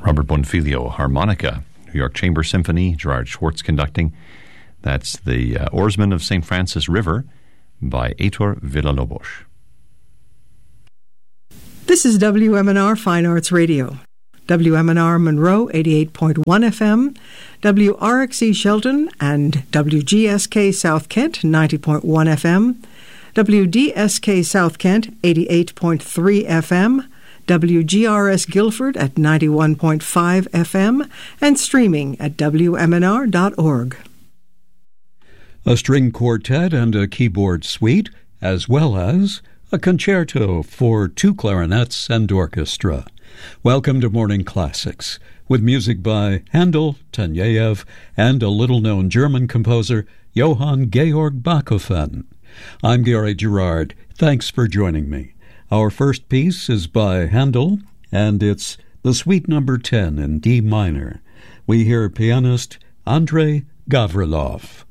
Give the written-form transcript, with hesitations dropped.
Robert Bonfiglio, harmonica. New York Chamber Symphony, Gerard Schwartz conducting. That's the Oarsmen of St. Francis River by Heitor Villa-Lobos. This is WMNR Fine Arts Radio. WMNR Monroe 88.1 FM, WRXE Shelton and WGSK South Kent 90.1 FM, WDSK South Kent 88.3 FM, WGRS Guilford at 91.5 FM, and streaming at WMNR.org. A string quartet and a keyboard suite, as well as a concerto for 2 clarinets and orchestra. Welcome to Morning Classics, with music by Handel, Taneyev, and a little-known German composer, Johann Georg Bachofen. I'm Gary Gerard. Thanks for joining me. Our first piece is by Handel, and it's the Suite No. 10 in D minor. We hear pianist Andrei Gavrilov.